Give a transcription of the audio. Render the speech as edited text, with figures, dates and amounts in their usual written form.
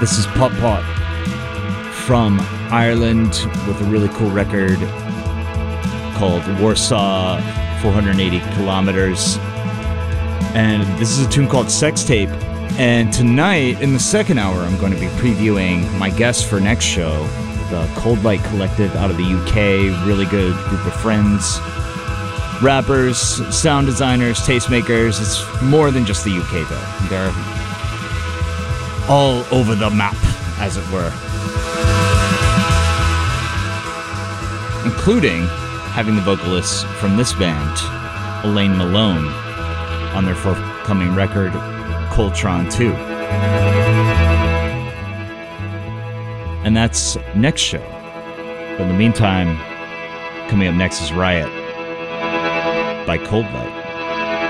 This is Pot Pot from Ireland with a really cool record called Warsaw 480 Kilometers. And this is a tune called Sex Tape. And tonight, in the second hour, I'm going to be previewing my guest for next show, the Cold Light Collective out of the UK. Really good group of friends. Rappers, sound designers, tastemakers. It's more than just the UK, though. They're all over the map, as it were. Including having the vocalists from this band, Elaine Malone, on their forthcoming record, Coltron 2. And that's next show. But in the meantime, coming up next is Riot by Cold Light.